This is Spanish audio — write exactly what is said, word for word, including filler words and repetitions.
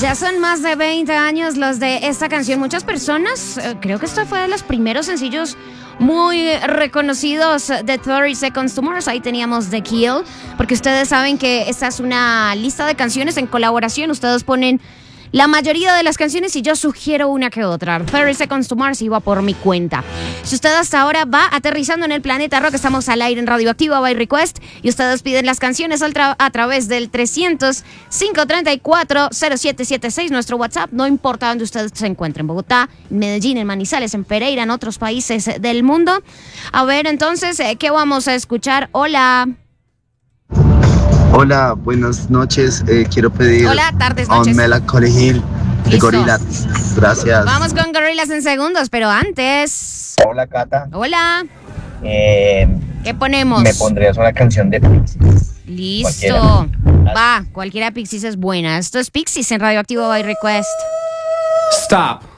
Ya son más de veinte años los de esta canción. Muchas personas, eh, creo que esto fue de los primeros sencillos muy reconocidos de thirty Seconds to Mars. Ahí teníamos The Kill, porque ustedes saben que esta es una lista de canciones en colaboración. Ustedes ponen la mayoría de las canciones y yo sugiero una que otra. thirty Seconds to Mars iba por mi cuenta. Si usted hasta ahora va aterrizando en el planeta rock, estamos al aire en Radioactiva by Request y ustedes piden las canciones al tra- a través del trescientos, cinco treinta y cuatro, cero siete siete seis, nuestro WhatsApp. No importa dónde usted se encuentre, en Bogotá, en Medellín, en Manizales, en Pereira, en otros países del mundo. A ver, entonces, ¿qué vamos a escuchar? Hola. Hola, buenas noches. Eh, quiero pedir Hola, tardes, noches. On Melancholy Hill de Listo. Gorillaz. Gracias. Vamos con Gorillaz en segundos, pero antes... Hola, Cata. Hola. Eh, ¿Qué ponemos? me pondrías una canción de Pixies. Listo. Cualquiera. Va, cualquiera Pixies es buena. Esto es Pixies en Radioactivo by Request. Stop.